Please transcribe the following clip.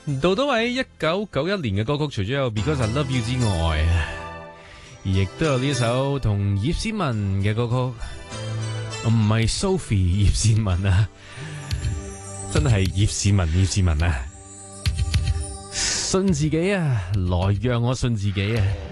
杜德偉1991年嘅歌曲，除咗有 Because I Love You 之外，亦都有呢首同葉倩文嘅歌曲，唔係 Sophie 葉倩文啊，真係葉倩文啊！信自己啊，來讓我信自己啊！